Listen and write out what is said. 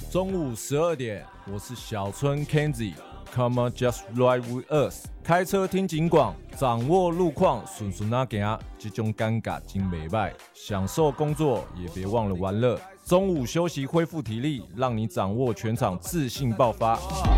中午12点，我是小春 Kenzie。Come on, just ride with us。开车听警广，掌握路况，顺顺啊行，这种尴尬真袂歹。享受工作，也别忘了玩乐。中午休息，恢复体力，让你掌握全场自信爆发。